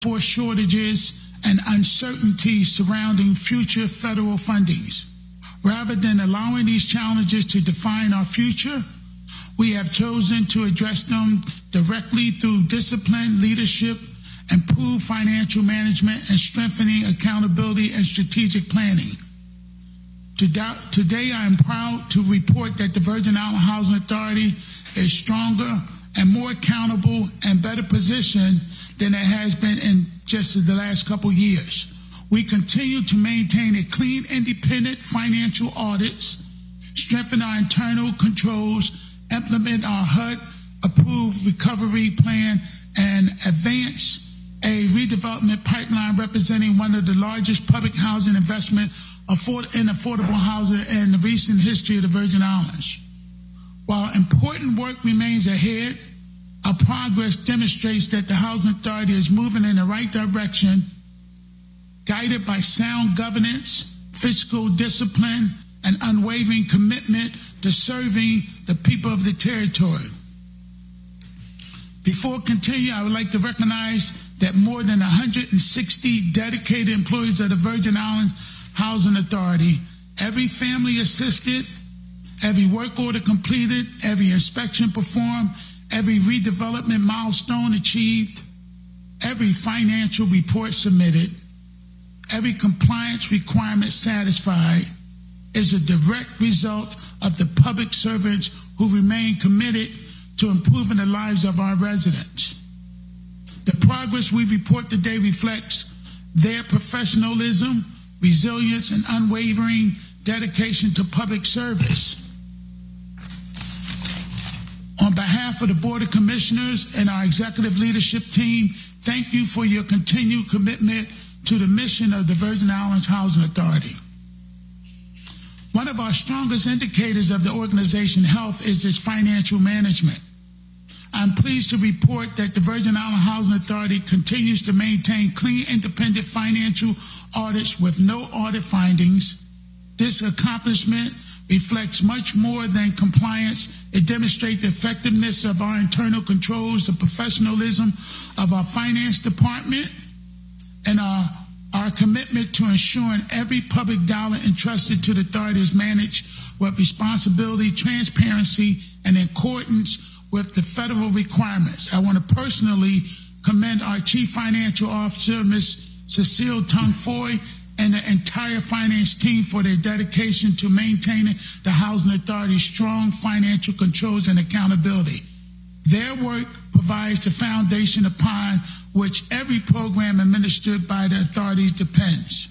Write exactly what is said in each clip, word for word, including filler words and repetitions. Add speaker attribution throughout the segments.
Speaker 1: for shortages and uncertainties surrounding future federal fundings. Rather than allowing these challenges to define our future, we have chosen to address them directly through disciplined leadership, improved financial management, and strengthening accountability and strategic planning. Today, I am proud to report that the Virgin Island Housing Authority is stronger and more accountable and better positioned than it has been in just the last couple years. We continue to maintain a clean, independent financial audits, strengthen our internal controls, implement our H U D-approved recovery plan, and advance a redevelopment pipeline representing one of the largest public housing investment in affordable housing in the recent history of the Virgin Islands. While important work remains ahead, our progress demonstrates that the Housing Authority is moving in the right direction, guided by sound governance, fiscal discipline, and unwavering commitment to serving the people of the territory. Before continuing, I would like to recognize that more than one hundred sixty dedicated employees of the Virgin Islands Housing Authority, every family assisted, every work order completed, every inspection performed, every redevelopment milestone achieved, every financial report submitted, every compliance requirement satisfied, is a direct result of the public servants who remain committed to improving the lives of our residents. The progress we report today reflects their professionalism, resilience, and unwavering dedication to public service. On behalf of the Board of Commissioners and our executive leadership team, thank you for your continued commitment to the mission of the Virgin Islands Housing Authority. One of our strongest indicators of the organization's health is its financial management. I'm pleased to report that the Virgin Island Housing Authority continues to maintain clean, independent financial audits with no audit findings. This accomplishment reflects much more than compliance. It demonstrates the effectiveness of our internal controls, the professionalism of our finance department, and our, our commitment to ensuring every public dollar entrusted to the authority is managed with responsibility, transparency, and in accordance with the federal requirements. I want to personally commend our Chief Financial Officer, Miz Cecile Tung Foy, and the entire finance team for their dedication to maintaining the Housing Authority's strong financial controls and accountability. Their work provides the foundation upon which every program administered by the authorities depends.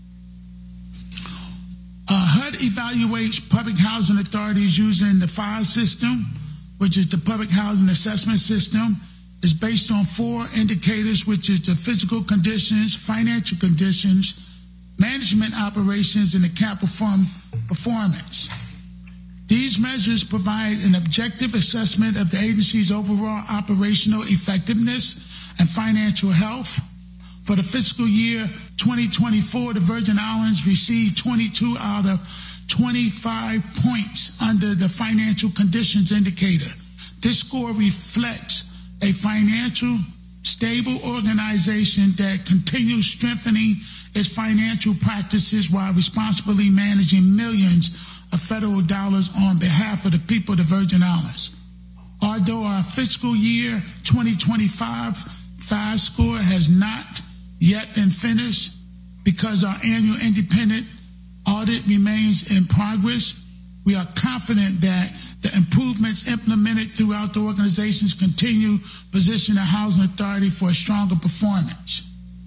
Speaker 1: Uh, H U D evaluates public housing authorities using the FAS system, which is the Public Housing Assessment System. Is based on four indicators, which is the physical conditions, financial conditions, management operations, and the capital firm performance. These measures provide an objective assessment of the agency's overall operational effectiveness and financial health. For the fiscal year twenty twenty-four, the Virgin Islands received twenty-two out of twenty-five points under the financial conditions indicator. This score reflects a financial stable organization that continues strengthening its financial practices while responsibly managing millions of federal dollars on behalf of the people of the Virgin Islands. Although our fiscal year twenty twenty-five FAS score has not yet been finished because our annual independent audit remains in progress, we are confident that the improvements implemented throughout the organizations continue to position the Housing Authority for a stronger performance.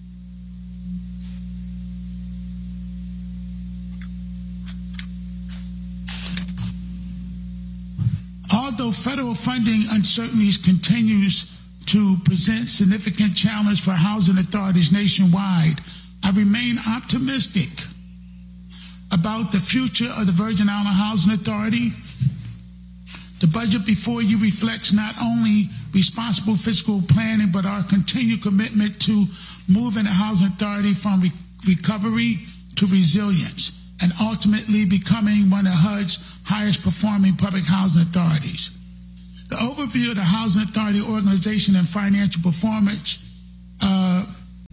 Speaker 1: Although federal funding uncertainties continues to present significant challenge for housing authorities nationwide, I remain optimistic about the future of the Virgin Island Housing Authority. The budget before you reflects not only responsible fiscal planning, but our continued commitment to moving the Housing Authority from re- recovery to resilience and ultimately becoming one of H U D's highest performing public housing authorities. The overview of the Housing Authority organization and financial performance uh,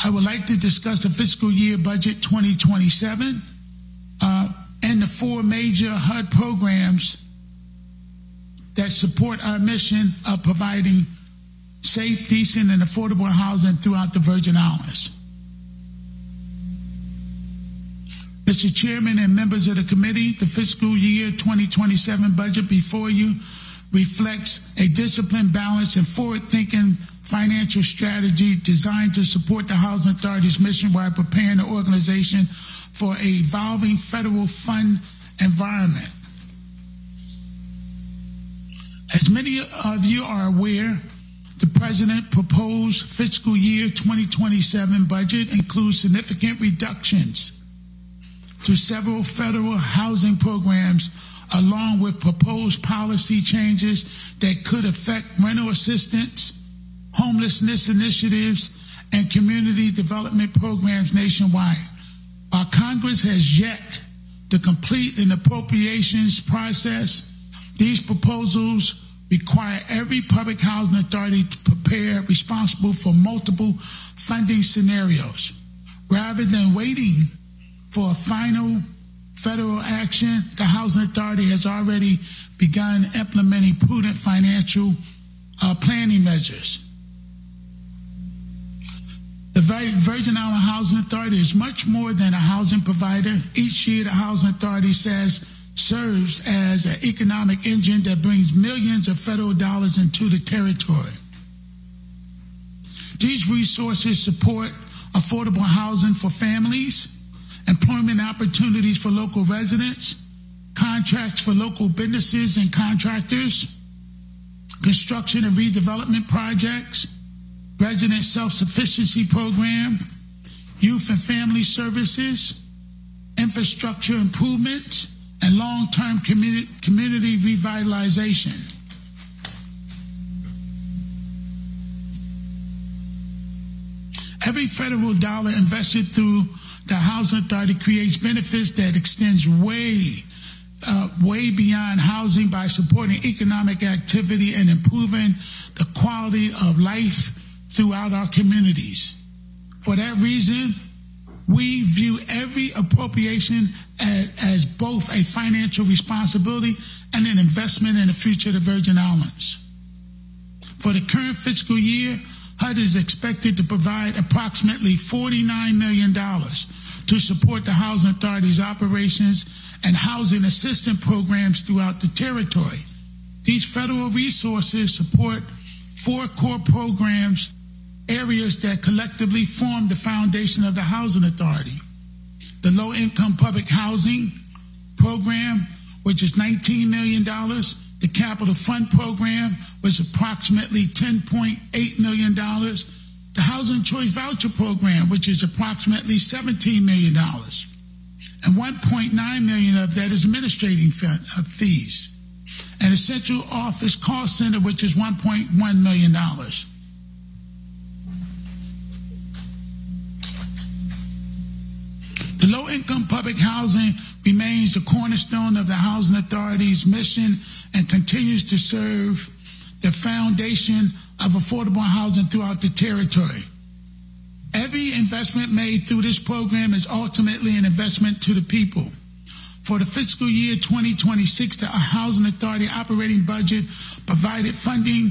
Speaker 1: I would like to discuss the fiscal year budget twenty twenty-seven uh, and the four major H U D programs that support our mission of providing safe, decent, and affordable housing throughout the Virgin Islands. Mister Chairman and members of the committee, the fiscal year twenty twenty-seven budget before you reflects a disciplined, balanced, and forward-thinking financial strategy designed to support the Housing Authority's mission while preparing the organization for an evolving federal fund environment. As many of you are aware, the President proposed fiscal year twenty twenty-seven budget includes significant reductions to several federal housing programs, along with proposed policy changes that could affect rental assistance, homelessness initiatives, and community development programs nationwide. While Congress has yet to complete an appropriations process, these proposals require every public housing authority to prepare responsible for multiple funding scenarios. Rather than waiting for a final federal action, the Housing Authority has already begun implementing prudent financial uh, planning measures. The Virgin Island Housing Authority is much more than a housing provider. Each year, the Housing Authority says serves as an economic engine that brings millions of federal dollars into the territory. These resources support affordable housing for families, employment opportunities for local residents, contracts for local businesses and contractors, construction and redevelopment projects, resident self-sufficiency program, youth and family services, infrastructure improvements, and long-term community, community revitalization. Every federal dollar invested through the Housing Authority creates benefits that extends way, uh, way beyond housing by supporting economic activity and improving the quality of life throughout our communities. For that reason, we view every appropriation as, as both a financial responsibility and an investment in the future of the Virgin Islands. For the current fiscal year, H U D is expected to provide approximately forty-nine million dollars to support the Housing Authority's operations and housing assistance programs throughout the territory. These federal resources support four core programs, areas that collectively form the foundation of the Housing Authority. The Low-Income Public Housing Program, which is nineteen million dollars. The Capital Fund Program was approximately ten point eight million dollars. The Housing Choice Voucher Program, which is approximately seventeen million dollars. And one point nine million dollars of that is administrating fees. And the Central Office Cost Center, which is one point one million dollars. The low-income public housing remains the cornerstone of the Housing Authority's mission and continues to serve the foundation of affordable housing throughout the territory. Every investment made through this program is ultimately an investment to the people. For the fiscal year twenty twenty-six, the Housing Authority operating budget provided funding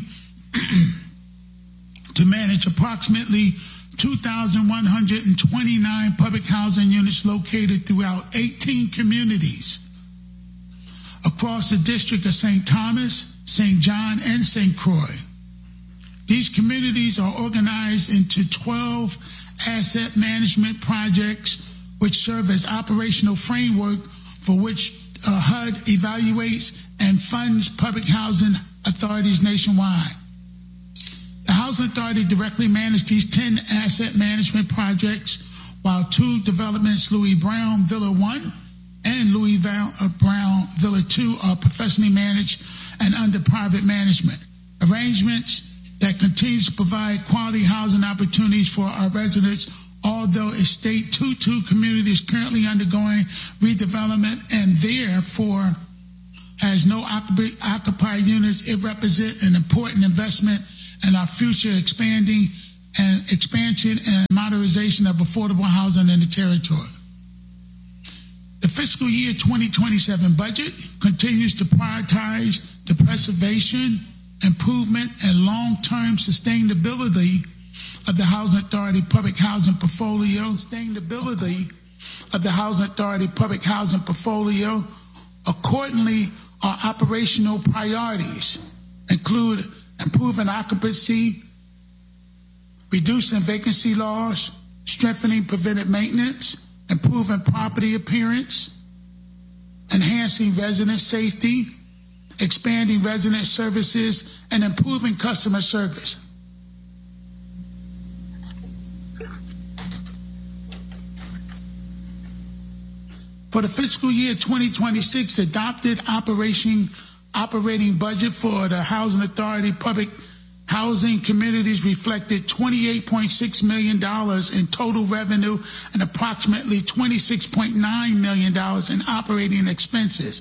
Speaker 1: to manage approximately two thousand one hundred twenty-nine public housing units located throughout eighteen communities across the district of Saint Thomas, Saint John, and Saint Croix. These communities are organized into twelve asset management projects which serve as operational framework for which uh, H U D evaluates and funds public housing authorities nationwide. The Housing Authority directly manages these ten asset management projects, while two developments, Louis Brown Villa one and Louis Brown Villa two, are professionally managed and under private management. Arrangements that continue to provide quality housing opportunities for our residents, although Estate two two community is currently undergoing redevelopment and therefore has no occupied units. It represents an important investment in our future expanding and expansion and modernization of affordable housing in the territory. The fiscal year twenty twenty-seven budget continues to prioritize the preservation, improvement, and long-term sustainability of the Housing Authority Public Housing Portfolio. Sustainability of the Housing Authority Public Housing Portfolio. Accordingly, our operational priorities include improving occupancy, reducing vacancy loss, strengthening preventive maintenance, improving property appearance, enhancing resident safety, expanding resident services, and improving customer service. For the fiscal year twenty twenty-six, adopted operation, operating budget for the Housing Authority Public Housing Communities reflected twenty-eight point six million dollars in total revenue and approximately twenty-six point nine million dollars in operating expenses.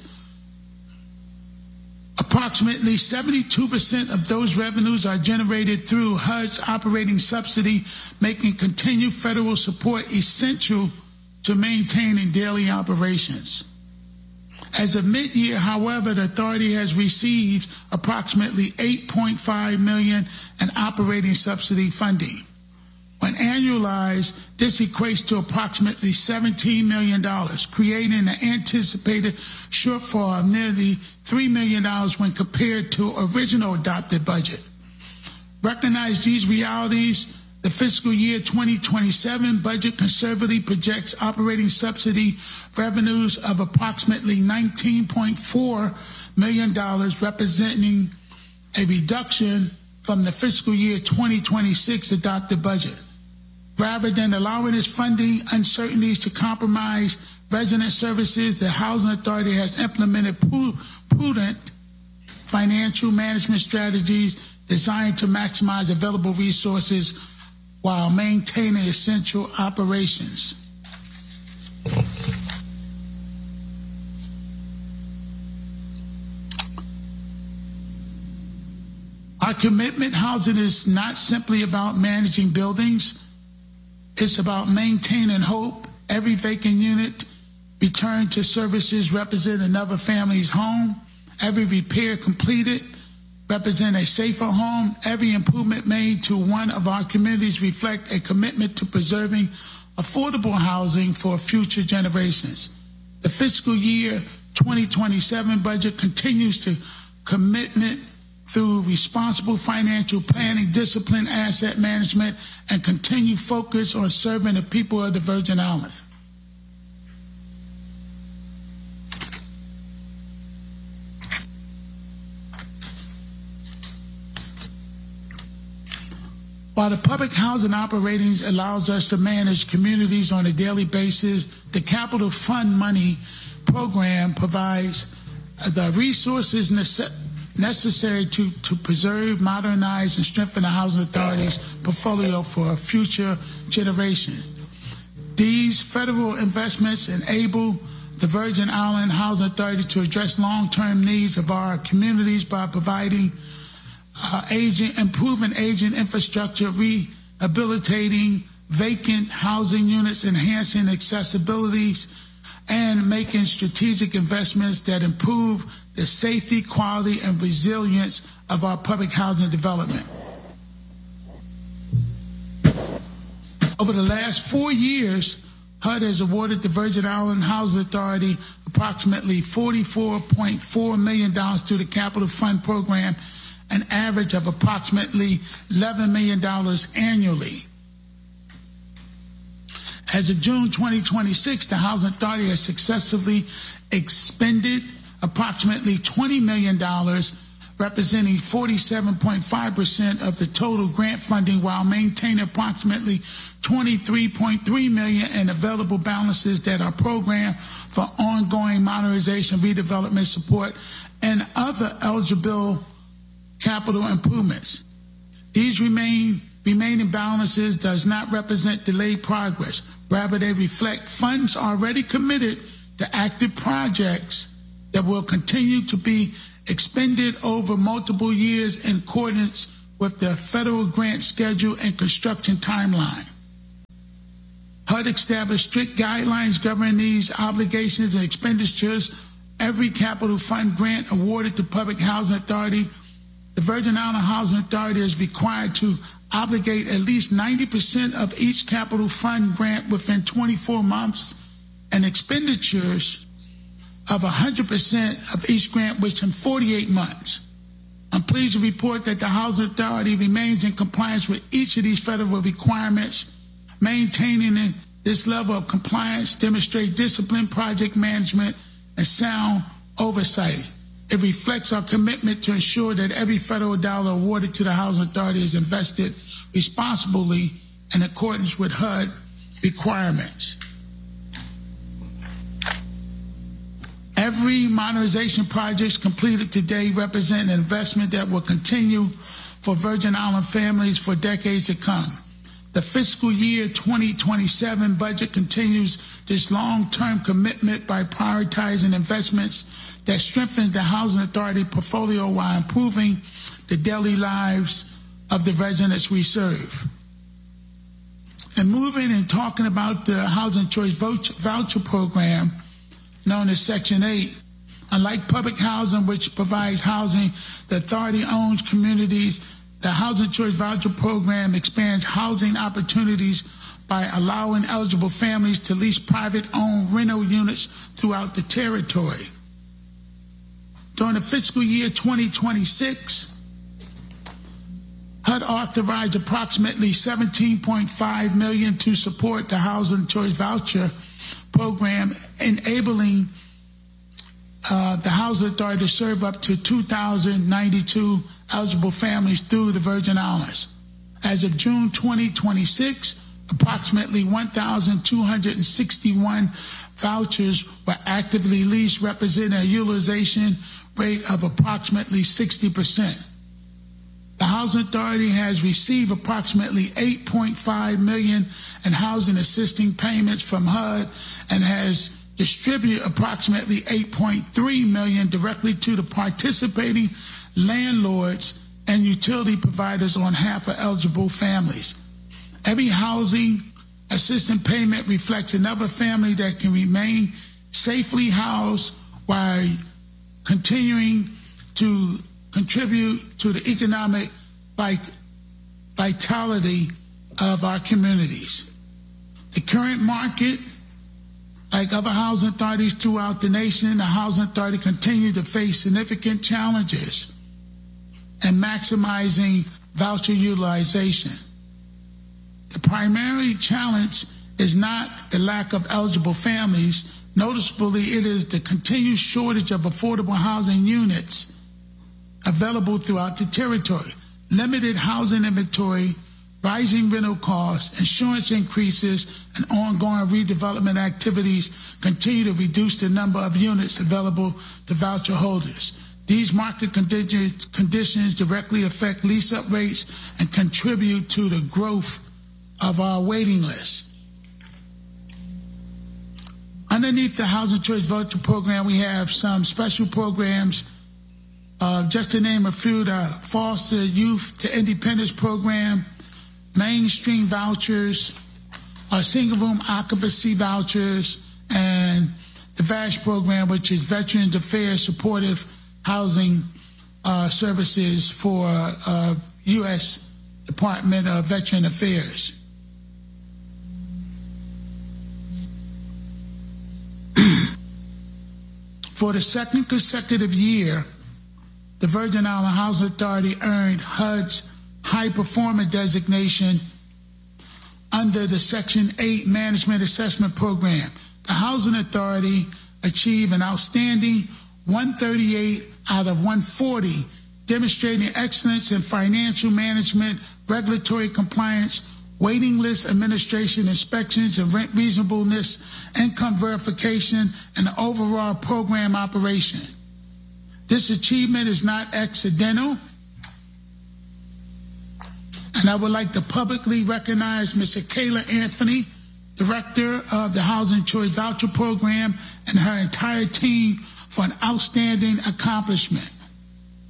Speaker 1: Approximately seventy-two percent of those revenues are generated through H U D's operating subsidy, making continued federal support essential to maintaining daily operations. As of mid-year, however, the authority has received approximately eight point five million dollars in operating subsidy funding. When annualized, this equates to approximately seventeen million dollars, creating an anticipated shortfall of nearly three million dollars when compared to original adopted budget. Recognize these realities. The fiscal year twenty twenty-seven budget conservatively projects operating subsidy revenues of approximately nineteen point four million dollars, representing a reduction from the fiscal year twenty twenty-six adopted budget. Rather than allowing its funding uncertainties to compromise resident services, the Housing Authority has implemented prudent financial management strategies designed to maximize available resources while maintaining essential operations. Our commitment housing is not simply about managing buildings. It's about maintaining hope. Every vacant unit returned to services represent another family's home. Every repair completed represent a safer home. Every improvement made to one of our communities reflect a commitment to preserving affordable housing for future generations. The fiscal year twenty twenty-seven budget continues to commitment through responsible financial planning, disciplined asset management, and continued focus on serving the people of the Virgin Islands. While the public housing operations allows us to manage communities on a daily basis, the Capital Fund Money program provides the resources necessary necessary to, to preserve, modernize, and strengthen the Housing Authority's portfolio for a future generation. These federal investments enable the Virgin Island Housing Authority to address long-term needs of our communities by providing uh, aging, improving aging infrastructure, rehabilitating vacant housing units, enhancing accessibility, and making strategic investments that improve the safety, quality, and resilience of our public housing development. Over the last four years, H U D has awarded the Virgin Island Housing Authority approximately forty-four point four million dollars through the Capital Fund Program, an average of approximately eleven million dollars annually. As of June twenty twenty-six, the Housing Authority has successfully expended approximately twenty million dollars, representing forty-seven point five percent of the total grant funding, while maintaining approximately twenty-three point three million dollars in available balances that are programmed for ongoing modernization, redevelopment support, and other eligible capital improvements. These remain remaining balances does not represent delayed progress. Rather, they reflect funds already committed to active projects that will continue to be expended over multiple years in accordance with the federal grant schedule and construction timeline. H U D established strict guidelines governing these obligations and expenditures. Every capital fund grant awarded to Public Housing Authority, the Virgin Island Housing Authority is required to obligate at least ninety percent of each capital fund grant within twenty-four months and expenditures of one hundred percent of each grant within forty-eight months. I'm pleased to report that the Housing Authority remains in compliance with each of these federal requirements. Maintaining this level of compliance demonstrates discipline, project management, and sound oversight. It reflects our commitment to ensure that every federal dollar awarded to the Housing Authority is invested responsibly in accordance with H U D requirements. Every modernization project completed today represents an investment that will continue for Virgin Island families for decades to come. The fiscal year twenty twenty-seven budget continues this long-term commitment by prioritizing investments that strengthen the Housing Authority portfolio while improving the daily lives of the residents we serve. And moving and talking about the Housing Choice Voucher Program, known as Section eight, unlike public housing, which provides housing, the authority owns communities. The Housing Choice Voucher Program expands housing opportunities by allowing eligible families to lease private-owned rental units throughout the territory. During the fiscal year twenty twenty-six, H U D authorized approximately seventeen point five million dollars to support the Housing Choice Voucher Program, enabling Uh, the Housing Authority to serve up to two thousand ninety-two eligible families through the Virgin Islands. As of June twenty twenty-six, approximately one thousand two hundred sixty-one vouchers were actively leased, representing a utilization rate of approximately sixty percent. The Housing Authority has received approximately eight point five million dollars in housing assistance payments from H U D and has distribute approximately eight point three million dollars directly to the participating landlords and utility providers on behalf of eligible families. Every housing assistance payment reflects another family that can remain safely housed while continuing to contribute to the economic vit- vitality of our communities. The current market, like other housing authorities throughout the nation, the Housing Authority continues to face significant challenges in maximizing voucher utilization. The primary challenge is not the lack of eligible families. Noticeably, it is the continued shortage of affordable housing units available throughout the territory. Limited housing inventory, rising rental costs, insurance increases, and ongoing redevelopment activities continue to reduce the number of units available to voucher holders. These market conditions directly affect lease-up rates and contribute to the growth of our waiting list. Underneath the Housing Choice Voucher Program, we have some special programs. Uh, just to name a few, the Foster Youth to Independence Program, mainstream vouchers, our single room occupancy vouchers, and the V A S H program, which is Veterans Affairs Supportive Housing uh, Services for uh, U S Department of Veteran Affairs. For the second consecutive year, the Virgin Island Housing Authority earned H U D's High Performer designation under the Section eight Management Assessment Program. The Housing Authority achieved an outstanding one thirty-eight out of one forty, demonstrating excellence in financial management, regulatory compliance, waiting list administration, inspections and rent reasonableness, income verification, and the overall program operation. This achievement is not accidental, and I would like to publicly recognize Mister Kayla Anthony, Director of the Housing Choice Voucher Program, and her entire team for an outstanding accomplishment.